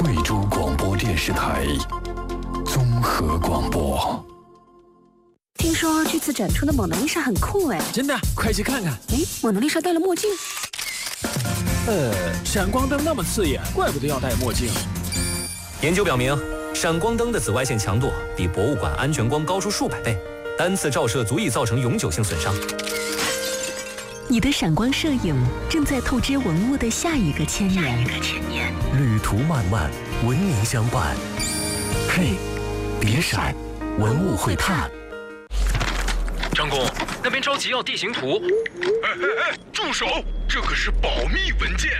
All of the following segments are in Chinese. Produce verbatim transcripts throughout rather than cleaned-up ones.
贵州广播电视台综合广播。 听说这次展出的蒙娜丽莎很酷哎！ 真的，快去看看。 哎，蒙娜丽莎戴了墨镜。 呃，闪光灯那么刺眼，怪不得要戴墨镜。 研究表明，闪光灯的紫外线强度比博物馆安全光高出数百倍，单次照射足以造成永久性损伤。 你的闪光摄影正在透支文物的下一个千年。 旅途漫漫，文明相伴。嘿，别闪，文物会探。 张工，那边着急要地形图。 哎哎哎，住手！这可是保密文件。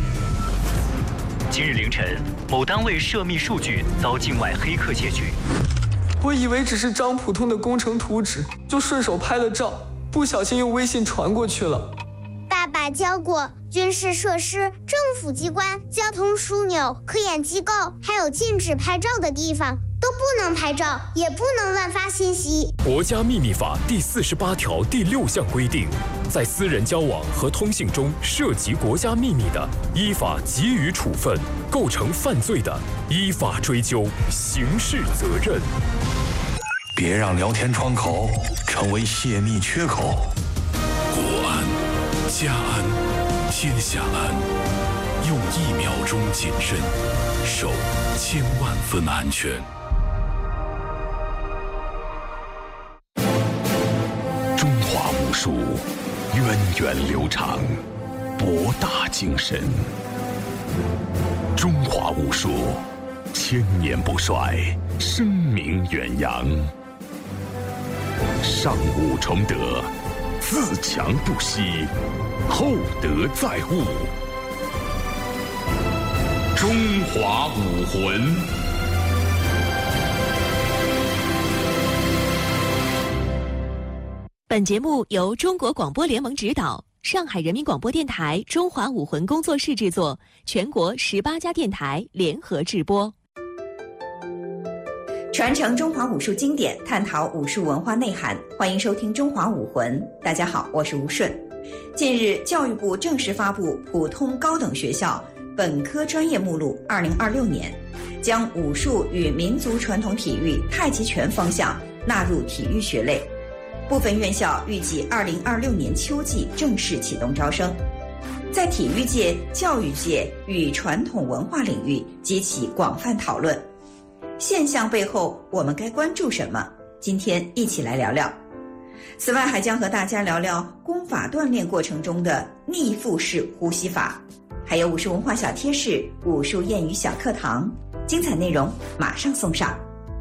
今日凌晨，某单位涉密数据遭境外黑客窃取。 我以为只是张普通的工程图纸，就顺手拍了照，不小心用微信传过去了。 爸爸教过，军事设施、政府机关、交通枢纽、科研机构，还有禁止拍照的地方，都不能拍照，也不能乱发信息。 国家秘密法第四十八条第六项规定，在私人交往和通信中涉及国家秘密的，依法给予处分；构成犯罪的，依法追究刑事责任。 别让聊天窗口成为泄密缺口。 国安、家安、天下安，用一秒钟谨慎，守千万分安全。 中华武术源远流长，博大精深。中华武术千年不衰，声名远扬。上武崇德，自强不息，厚德载物。中华武魂。 本节目由中国广播联盟指导，上海人民广播电台中华武魂工作室制作，全国十八家电台联合制播。 传承中华武术经典，探讨武术文化内涵，欢迎收听《中华武魂》。大家好，我是吴顺。近日，教育部正式发布普通高等学校本科专业目录二零二六年，将武术与民族传统体育、太极拳方向纳入体育学类。部分院校预计二零二六年秋季正式启动招生，在体育界、教育界与传统文化领域激起广泛讨论。现象背后，我们该关注什么？今天一起来聊聊。此外，还将和大家聊聊功法锻炼过程中的逆腹式呼吸法，还有武术文化小贴士、武术谚语小课堂，精彩内容马上送上。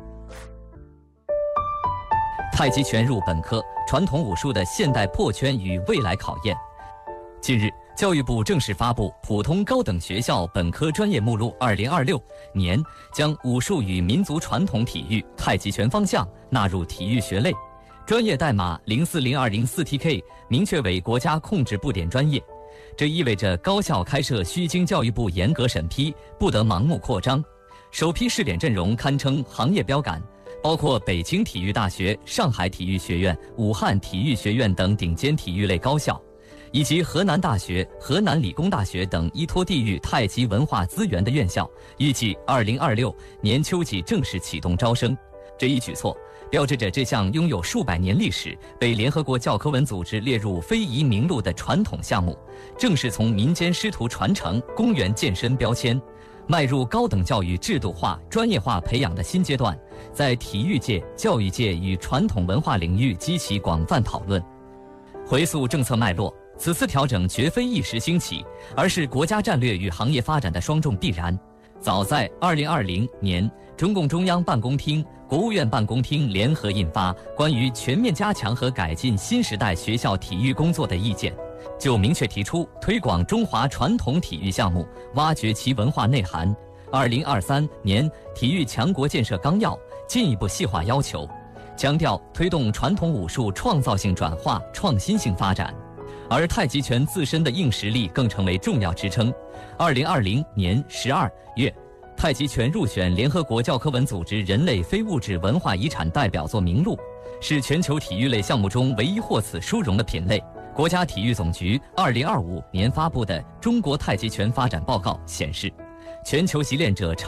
太极拳入本科，传统武术的现代破圈与未来考验。近日，教育部正式发布普通高等学校本科专业目录二零二六年，将武术与民族传统体育、太极拳方向纳入体育学类，专业代码零四零二零四 T K 明确为国家控制部点专业。这意味着高校开设需经教育部严格审批，不得盲目扩张。首批试点阵容堪称行业标杆，包括北京体育大学、上海体育学院、武汉体育学院等顶尖体育类高校，以及河南大学、河南理工大学等依托地域太极文化资源的院校，预计二零二六年秋季正式启动招生。这一举措标志着这项拥有数百年历史、被联合国教科文组织列入非遗名录的传统项目，正式从民间师徒传承、公园健身标签，迈入高等教育制度化、专业化培养的新阶段，在体育界、教育界与传统文化领域激起广泛讨论。回溯政策脉络，此次调整绝非一时兴起，而是国家战略与行业发展的双重必然。早在二零二零年，中共中央办公厅、国务院办公厅联合印发《关于全面加强和改进新时代学校体育工作的意见》，就明确提出推广中华传统体育项目，挖掘其文化内涵。二零二三年体育强国建设纲要进一步细化要求，强调推动传统武术创造性转化、创新性发展。而太极拳自身的硬实力更成为重要支撑。二零二零年十二月，太极拳入选联合国教科文组织人类非物质文化遗产代表作名录，是全球体育类项目中唯一获此殊荣的品类。国家体育总局二零二五年发布的《中国太极拳发展报告》显示，全球习练者